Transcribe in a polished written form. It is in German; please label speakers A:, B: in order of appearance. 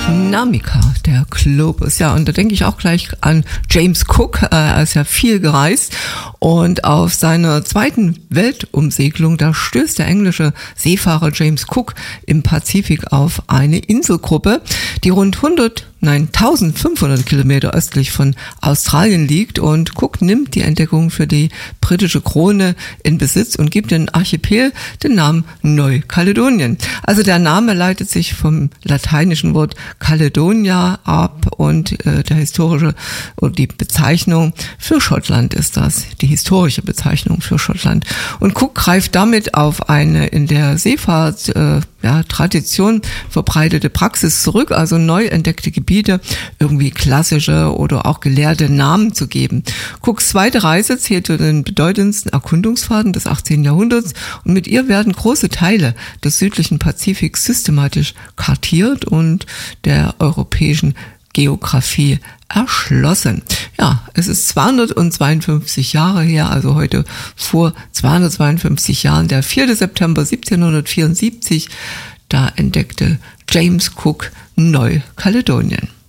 A: Namika, der Globus. Ja, und da denke ich auch gleich an James Cook. Er ist ja viel gereist und auf seiner zweiten Weltumsegelung, da stößt der englische Seefahrer James Cook im Pazifik auf eine Inselgruppe, die rund 1500 Kilometer östlich von Australien liegt, und Cook nimmt die Entdeckung für die britische Krone in Besitz und gibt den Archipel den Namen Neukaledonien. Also der Name leitet sich vom lateinischen Wort Caledonia ab und der historische oder die Bezeichnung für Schottland ist das, die historische Bezeichnung für Schottland. Und Cook greift damit auf eine in der Seefahrt Tradition verbreitete Praxis zurück, also neu entdeckte Gebiete irgendwie klassische oder auch gelehrte Namen zu geben. Cooks zweite Reise zählt zu den bedeutendsten Erkundungsfahrten des 18. Jahrhunderts und mit ihr werden große Teile des südlichen Pazifiks systematisch kartiert und der europäischen Geografie erschlossen. Ja, es ist 252 Jahre her, also heute vor 252 Jahren, der 4. September 1774, da entdeckte James Cook Neukaledonien.